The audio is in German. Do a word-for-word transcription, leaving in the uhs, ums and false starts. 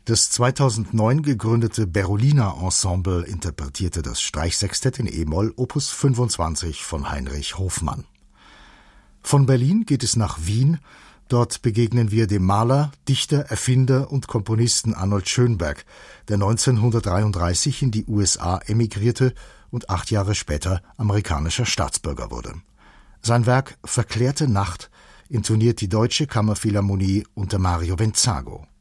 Das zweitausendneun gegründete Berolina Ensemble interpretierte das Streichsextett in E-Moll Opus fünfundzwanzig von Heinrich Hofmann. Von Berlin geht es nach Wien. Dort begegnen wir dem Maler, Dichter, Erfinder und Komponisten Arnold Schönberg, der neunzehnhundertdreiunddreißig in die U S A emigrierte und acht Jahre später amerikanischer Staatsbürger wurde. Sein Werk »Verklärte Nacht« intoniert die Deutsche Kammerphilharmonie unter Mario Venzago.